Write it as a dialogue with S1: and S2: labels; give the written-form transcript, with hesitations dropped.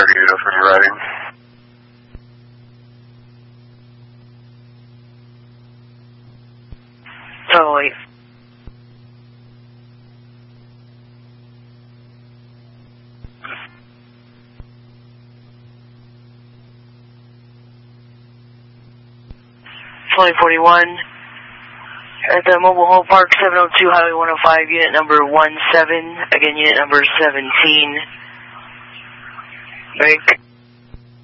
S1: 38 for your riding.
S2: Totally. At the Mobile Home Park, 702 Highway 105, unit number 17. Again, unit number 17. Break.